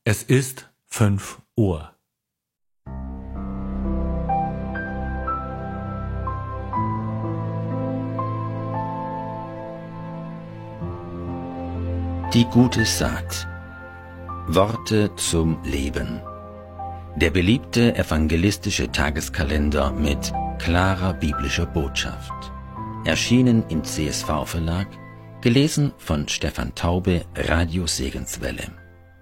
Es ist 5 Uhr. Die gute Saat. Worte zum Leben. Der beliebte evangelistische Tageskalender mit klarer biblischer Botschaft. Erschienen im CSV-Verlag, gelesen von Stefan Taube, Radio Segenswelle.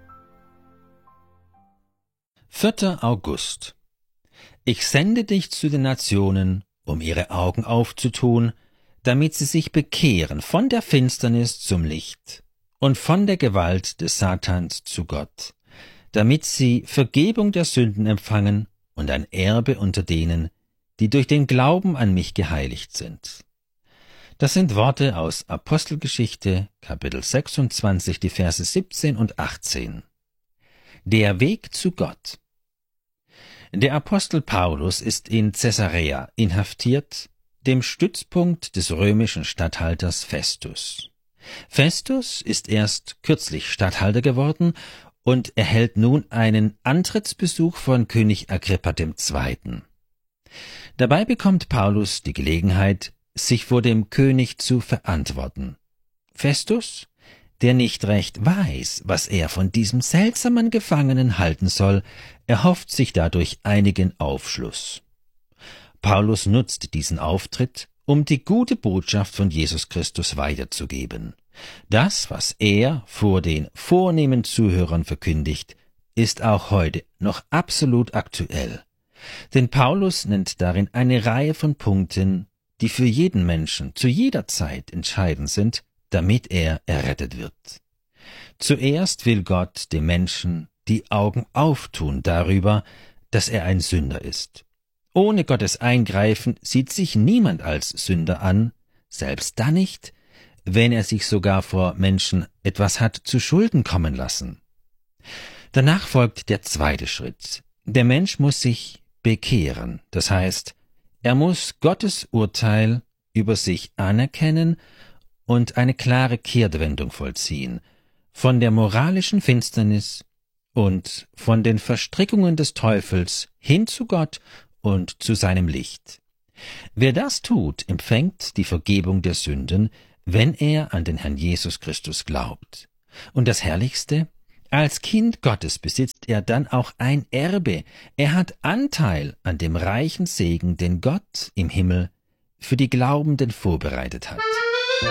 4. August. Ich sende dich zu den Nationen, um ihre Augen aufzutun, damit sie sich bekehren von der Finsternis zum Licht und von der Gewalt des Satans zu Gott, damit sie Vergebung der Sünden empfangen und ein Erbe unter denen, die durch den Glauben an mich geheiligt sind. Das sind Worte aus Apostelgeschichte, Kapitel 26, die Verse 17 und 18. Der Weg zu Gott. Der Apostel Paulus ist in Caesarea inhaftiert, dem Stützpunkt des römischen Statthalters Festus. Festus ist erst kürzlich Statthalter geworden und erhält nun einen Antrittsbesuch von König Agrippa II. Dabei bekommt Paulus die Gelegenheit, sich vor dem König zu verantworten. Festus, der nicht recht weiß, was er von diesem seltsamen Gefangenen halten soll, erhofft sich dadurch einigen Aufschluss. Paulus nutzt diesen Auftritt, um die gute Botschaft von Jesus Christus weiterzugeben. Das, was er vor den vornehmen Zuhörern verkündigt, ist auch heute noch absolut aktuell. Denn Paulus nennt darin eine Reihe von Punkten, die für jeden Menschen zu jeder Zeit entscheidend sind, damit er errettet wird. Zuerst will Gott dem Menschen die Augen auftun darüber, dass er ein Sünder ist. Ohne Gottes Eingreifen sieht sich niemand als Sünder an, selbst dann nicht, wenn er sich sogar vor Menschen etwas hat zu Schulden kommen lassen. Danach folgt der zweite Schritt. Der Mensch muss sich bekehren, das heißt, er muss Gottes Urteil über sich anerkennen und eine klare Kehrtwendung vollziehen, von der moralischen Finsternis und von den Verstrickungen des Teufels hin zu Gott und zu seinem Licht. Wer das tut, empfängt die Vergebung der Sünden, wenn er an den Herrn Jesus Christus glaubt. Und das Herrlichste: als Kind Gottes besitzt er dann auch ein Erbe. Er hat Anteil an dem reichen Segen, den Gott im Himmel für die Glaubenden vorbereitet hat.